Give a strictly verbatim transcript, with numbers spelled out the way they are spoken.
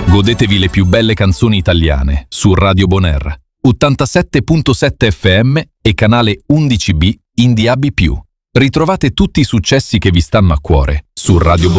Godetevi le più belle canzoni italiane su Radio Bonaire, ottantasette virgola sette F M e canale undici B in D A B più. Ritrovate tutti i successi che vi stanno a cuore su Radio Bonaire.